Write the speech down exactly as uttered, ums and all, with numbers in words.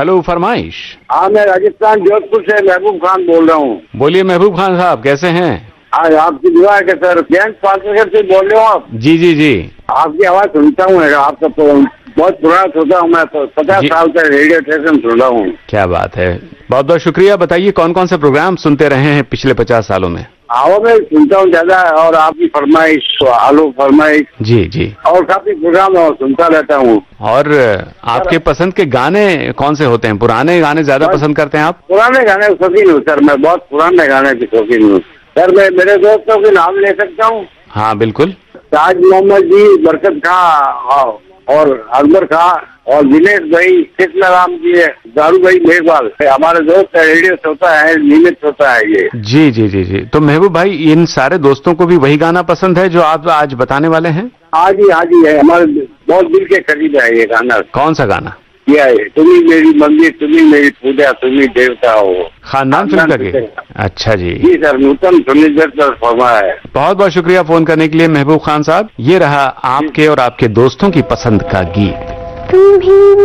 Hello, फरमाइश। हाँ, मैं राजस्थान जोधपुर से महबूब खान बोल रहा हूँ। बोलिए महबूब खान साहब, कैसे हैं? आज आपकी दुआ है कि सर बैंक पार्टनर से बोल रहे हो आप? जी जी जी। आपकी आवाज सुनता हूँ, आपका तो बहुत पुराना सुनता हूँ मैं, तो पचास साल से रेडियो स्टेशन सुन रहा हूँ। क्या बात है, बहुत बहुत शुक्रिया। बताइए कौन कौन से प्रोग्राम सुनते रहे हैं पिछले पचास सालों में? हवा में सुनता हूँ ज्यादा, और आपकी फरमाइश, आलू फरमाइश, जी जी, और काफी प्रोग्राम सुनता रहता हूँ। और आपके पसंद के गाने कौन से होते हैं? पुराने गाने ज्यादा पसंद करते हैं आप? पुराने गाने शौकीन हूँ सर, मैं बहुत पुराने गाने की शौकीन हूँ सर। मैं मेरे दोस्तों के नाम ले सकता हूँ? हाँ बिल्कुल। ताज मोहम्मद जी, बरकत खां और अकबर खां और दिनेश भाई, कृष्ण राम जी, दारू भाई मेघवाल, हमारे दोस्त रेडियो श्रोता है, नियमित श्रोता है ये। जी जी जी जी। तो महबूब भाई, इन सारे दोस्तों को भी वही गाना पसंद है जो आप आज बताने वाले हैं? हाँ जी, हाँ जी है, हमारे बहुत दिल के करीब है ये गाना। कौन सा गाना? क्या है? तुम्ही मेरी मंदिर, तुम्ही मेरी पूजा, तुम्ही देवता हो। खानदान फिल्म का गीत। अच्छा जी जी सर, नूतन सुनिधर पर फरमा है। बहुत बहुत शुक्रिया फोन करने के लिए महबूब खान साहब। ये रहा आपके और आपके दोस्तों की पसंद का गीत।